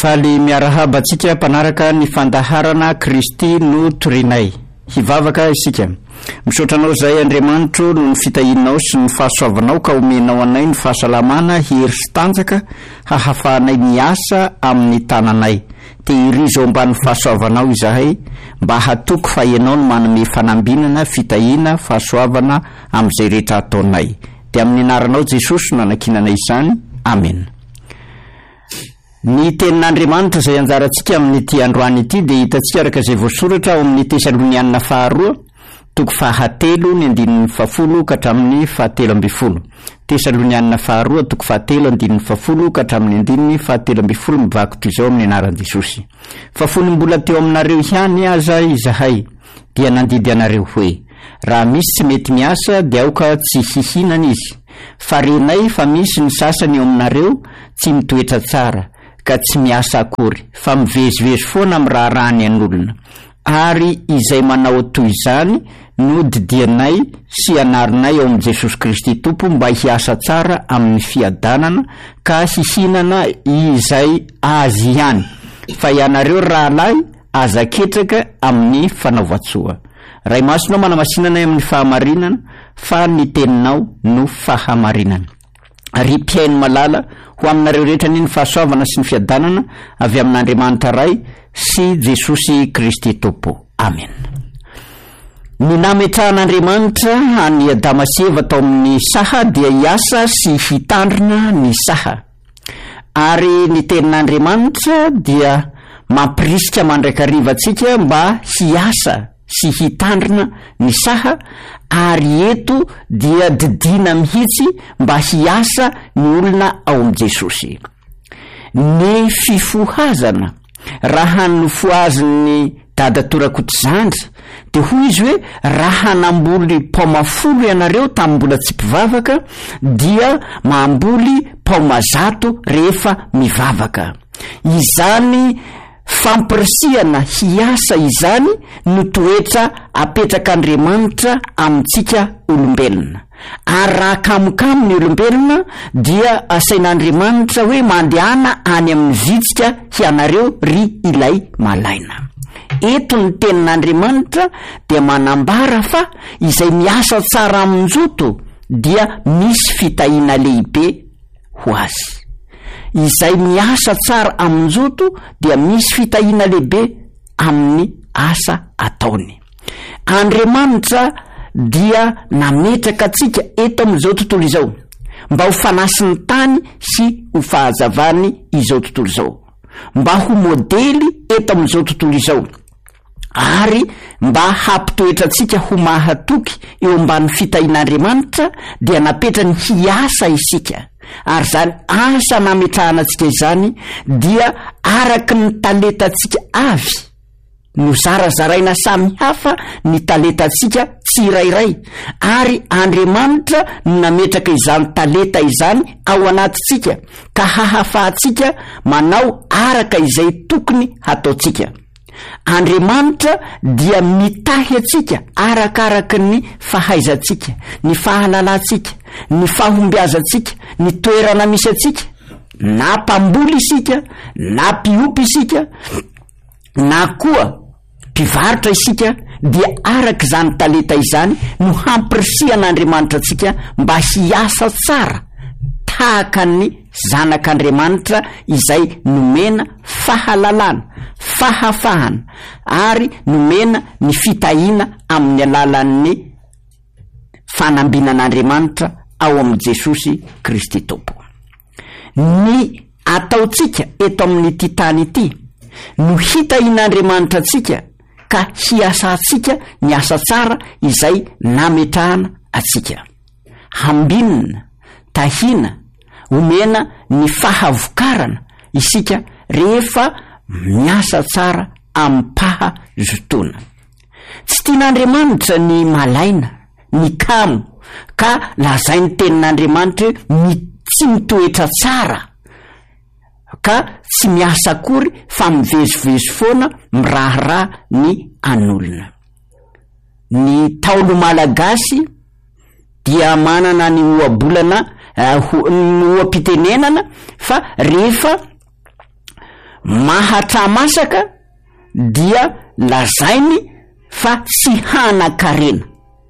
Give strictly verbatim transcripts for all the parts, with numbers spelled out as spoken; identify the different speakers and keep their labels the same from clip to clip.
Speaker 1: Faly miarahaba atsika mpanaraka ny fandaharana Kristy no torinay. Hivavaka isika. Misotranao zay Andriamanitro no ny fitahinao sy ny fahasoavanao ka omenao anay ny fahasalamana hery sy tanjaka hahafahanay miasa amin'ny tananay. Tehirizo ambany fahasoavanao izahay mba hatoko fa ianao no manome fanambinana fitahina fahasoavana amin'izay rehetra ataonay. Dia amin'ny anaranao Jesosy no anakinanay izany. Amen. Ny tenin'Andriamanitra izay anjarantsika amin'ity androany ity dia hitantsika araka izay voasoratra ao amin'ny Tesalonianina faharoa toko fahatelo ny andinin'ny fafolo ka hatramin'ny fahatelo amby folo. Tesalonianina faharoa toko fahatelo andinin'ny fafolo ka hatramin'ny andininy fahatelo amby folo mivako toy izao amin'ny anaran'i Jesosy. Fafolo mbola teo aminareo ihany aza izahay dia nandidy anareo hoe raha misy tsy mety miasa dia aoka tsy hihinana izy. Fa renay fa misy ny sasany ao aminareo tsy mitoetra tsara ka tsy miasa akory fa mivezivezy foana amin'ny raharahany an'olona. Ary izay manao toy izany no didianay sy anarinay ao amin'i Jesosy Kristy Tompo mba hiasa tsara amin'ny fiadanana ka hihinana izay azy ihany. Fa ianareo rahalahy aza ketraka amin'ny fanaovatsoa. Ray masonao manamasinanay amin'ny fahamarinana fa ny teninao no fahamarinana. Ary mpiaino malala ho aminareo rehetra ny fahasoavana sy ny fiadanana avy amin'Andriamanitra Ray sy Jesosy Kristy Tompo. Amen. Ny nametrahan'Andriamanitra any Adama sy Eva tao amin'ny saha dia hiasa sy hitandrina ny saha. Ary ny tenin'Andriamanitra dia mampirisika mandraikariva antsika mba hiasa sy hitandrina ny saha, ary eto dia didina mihitsy mba hiasa ny olona ao amin'i Jesosy. Ny fifohazana raha nofoazin'ny dada Torakotozandry dia hoy izy hoe raha namboly paoma folo ianareo tamin'ny mbola tsy mpivavaka dia mamboly paoma zato rehefa mivavaka. Izany fampirisihana hiasa izany no toetra apetrak'Andriamanitra amintsika olombelona. Ary raha kamokamo ny olombelona dia asain'Andriamanitra hoe mandehana any amin'ny vitsika hianareo ry ilay malaina. Eto ny tenin'Andriamanitra dia manambara fa izay miasa tsara amin'njoto dia misy fitahiana lehibe ho azy. Izay miasa tsara amin'njoto dia misy fitahiana lehibe amin'ny asa ataony. Andriamanitra dia nametraka atsika eto amin'izao tontolo izao mba ho fanasiny tany sy ho fahazavany izao tontolo izao, mba ho modely eto amin'izao tontolo izao, ary mba hampitoetra atsika ho mahatoky eo ambany fitahian'Andriamanitra dia napetra ny hiasa isika. Ary zany asa nametrahana atsika izany dia araky ny talentatsika avy no zarazaraina samy hafa ny talentatsika tsirairay, ary Andriamanitra no nametraka izany talenta izany ao anatintsika ka hahafahantsika manao araka izay tokony hataotsika. Andriamanitra dia mitahy atsika arakaraka ny fahaizantsika, ny fahalalantsika, ny fahombiazantsika, ny toerana misy atsika, na mpamboly isika, na mpiompy isika, na koa mpivarotra isika, dia araka izany talenta izany no hampirisihana atsika mba hiasa tsara tahaka ny zanak'Andriamanitra izay nomena fahalalana, fahafahana, ary nomena ny fitahiana amin'ny alalan'ny fanambinan'Andriamanitra ao amin'i Jesosy Kristy Tompo. Ny ataotsika eto amin'ity tany ity no hitahian'Andriamanitra atsika ka hiasa atsika ny asa tsara izay nametrahana atsika. Hambinina, tahina, omena ny fahavokarana isika rehefa miasa tsara ampaha zotona. Tsy tian'Andriamanitra ny malaina, ny kamo, ka lazainy tenin'Andriamanitra ny tsy mitoetra tsara ka tsy miasa akory fa mivezivezy foana miraharaha ny an'olona. Ny Taolo malagasy dia manana ny ohabolana uh, ny ohampitenenana fa rehefa mahatra-masaka dia lazainy fa tsy hana-karena,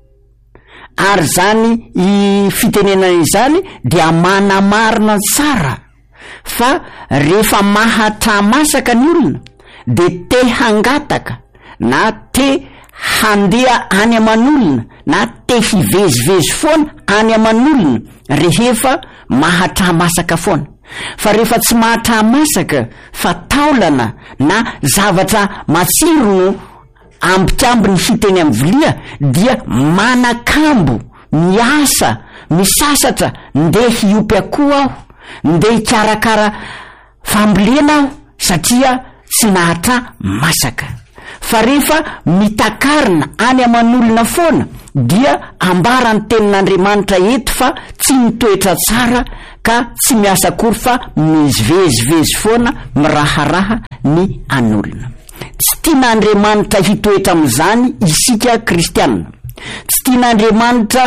Speaker 1: ary zany i fitenenana izany dia manamarina tsara fa rehefa mahatra-masaka ny olona de te hangataka na te handeha any aman'olona na te hivezivezy foana any aman'olona rehefa mahatra-masaka foana. Fa rehefa tsy mahatra-masaka fa taolana na zavatra matsiro no ambikamby ny hiteny amin'ny vilia dia manakambo, miasa, misasatra, ndeha hiopy akoho aho, ndeha hikarakara fambolena aho satria tsy nahatra-masaka. Fa rehefa mitakarina any aman'olona foana dia ambara ny tenin'Andriamanitra eto fa tsy mitoetra tsara ka tsy miasa akory fa mivezivezy foana, miraharaha ny an'olona. Tsy tian'Andriamanitra hitoetra amin'izany isika kristianina. Tsy tian'Andriamanitra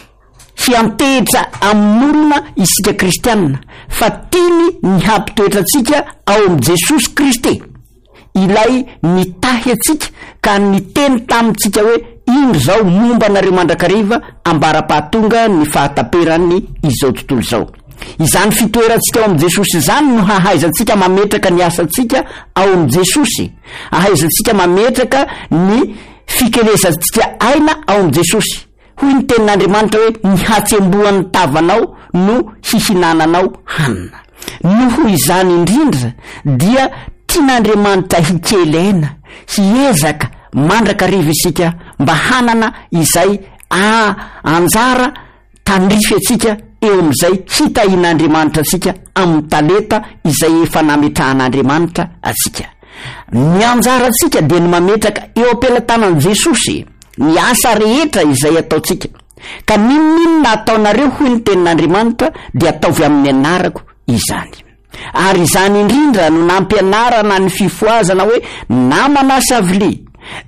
Speaker 1: hiantehitra amin'olona isika kristianina, fa tiany ny hampitoetra antsika ao am' Jesosy Kristy, ilay nitahy atsika ka niteny tamintsika hoe indro zao momba anareo mandrakariva ambara-pahatonga ny fahataperany izao tontolo izao. Izany fitoerantsika ao am' Jesosy izany no hahaizantsika mametraka ny asantsika ao am' Jesosy, ahaizantsika mametraka ny fikelezantsika aina ao am' Jesosy. Hoy ny tenin'Andriamanitra hoe ny hatsembohan'ny tavanao no hihinananao hanina. Noho izany indrindra dia tian'Andriamanitra hikelaina, hiezaka mandrakariva isika mba hanana izay a anjara tandrify atsika eo am'izay hitahin'Andriamanitra atsika amin'ny talenta izay efa nametrahan'Andriamanitra atsika. Ny anjara atsika dia ny mametraka eo am-pelatanan'i Jesosy ny asa rehetra izay ataotsika. Ka ninonina ataonareo, hoy ny tenin'Andriamanitra, dia ataovy amin'ny anarako izany. Ary izany indrindra no nampianarana ny fifoazana hoe na manasa vilia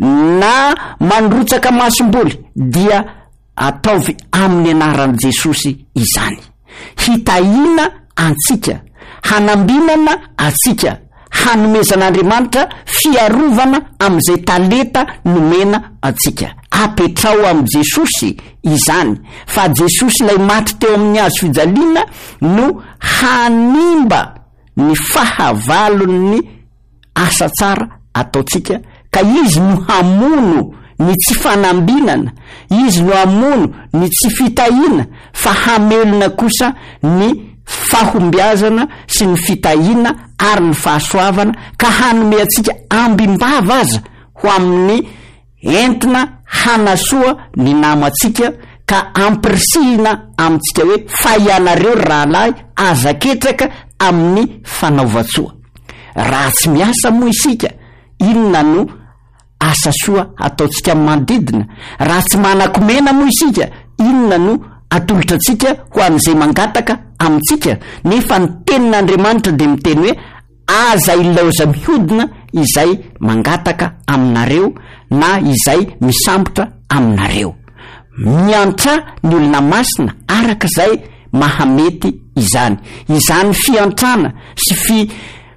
Speaker 1: na mandrotsaka masomboly dia ataovy amin'ny anaran'i Jesosy izany. Hitahina antsika, hanambinana atsika, hanomezan'Andriamanitra fiarovana am'izay talenta nomena atsika. Apetrao am' Jesosy izany, fa Jesosy lay maty teo amin'ny hazo fijaliana no hanimba ny fahavalon'ny asa tsara ataotsika, ka izy no hamono ny tsy fanambinana, izy no hamono ny tsy fitahina, fa hamelona kosa ny fahombiazana sy ny fitahina ary ny fahasoavana, ka hanome atsika ambimbava aza ho amin'ny entina hanasoa ny namatsika, ka ampirisihina amitsika hoe fa ianareo rahalahy azaketraka amin'ny fanaovatsoa. Raha tsy miasa moa isika, inona no asa soa ataotsika manodidina? Raha tsy manakomena moa isika, inona no atolotra atsika ho an'izay mangataka amitsika? Nefa ny tenin'Andriamanitra dia miteny hoe aza ilaoza mihodina izay mangataka aminareo na izay misambotra aminareo. Miantra ny olona masina araka izay mahamety izany. Izany fiantrana sy fi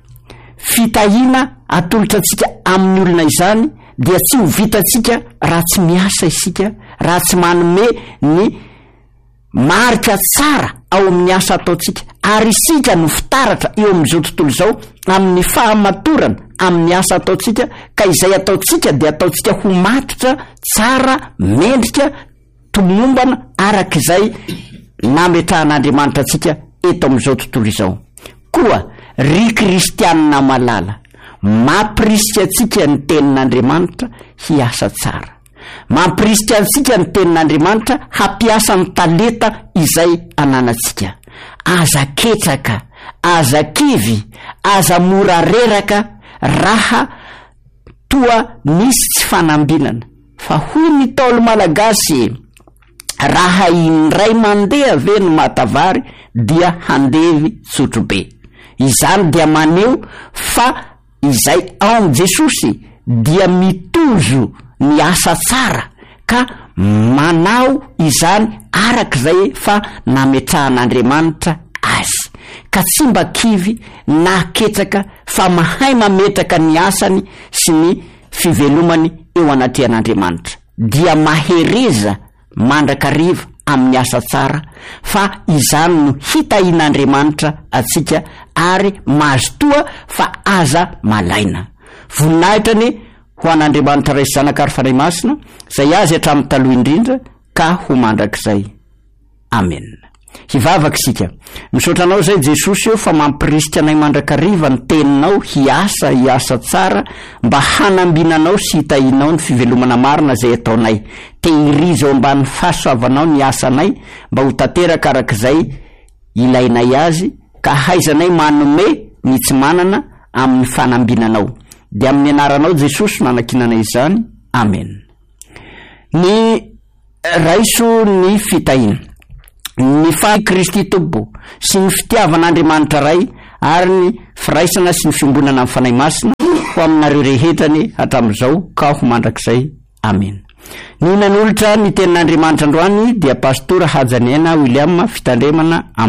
Speaker 1: fitahina atolotra atsika amin'ny olona izany dia tsy ho vitatsika raha tsy miasa isika, raha tsy manome ny marika tsara ao amin'ny asa ataotsika. Ary isika no fitaratra eo amin'izao tontolo izao amin'ny fahamatorana amin'ny asa ataotsika, ka izay ataotsika dia ataotsika ho matotra tsara, mendrika, tomombana araka izay nametrahan'Andriamanitra atsika eto amin'izao tontolo izao. Koa ry kristianina malala, mampirisika atsika ny tenin'Andriamanitra hiasa tsara, mampirisika atsika ny tenin'Andriamanitra hampiasa ny talenta izay ananatsika. Aza ketraka, aza kivy, aza mora reraka raha toa nisy tsy fanambinana. Fa hoy ny Ntaolo malagasy, raha indray mandeha ve no matavary dia handevy sotrobe. Izany dia maneo fa izay ao am' Jesosy dia mitozo ny asa tsara, ka manao izany araka izay fa nametrahan'Andriamanitra azy. ka tsy mba kivy na ketsaka fa mahay mametraka ny asany sy ny fivelomany eo anaty an'Andriamanitra, dia mahereza mandrakariva amin'ny asa tsara, fa izany no hitahin'Andriamanitra atsika ary mahazo toa fa aza malaina. Voninahitrany ho an'Andriamanitra ray zanaka ary fanahy masina zay azy hatramin'ny taloha indrindra ka ho mandrakizay. Amen. Hivavaka sika, misaotra anao zay Jesosy eo fa mampirisika anay mandrakariva ny teninao hiasa hiasa tsara mba hanambinanao sy hitahinao ny fivelomana marina zay ataonay. Tehiriza ao ambany fahasoavanao ny asanay mba ho tanteraka arak'izay ilainay azy, ka haizanay manome ny tsy manana amin'ny fanambinanao. Dia amin'ny anaranao Jesosy nanakinanay izany. Amen. Ny raiso ny fitahina, ny fa Kristy Tompo sy ny fitiavan'Andriamanitra ray ary ny firaisana sy ny fimbonana amin'ny fanahy masina ho aminareo rehetrany hatramin'izao ka ho mandrakizay. Amen. Ny nanolatra ny tenin'Andriamanitra androany dia pastora Hajanena William fitandremana.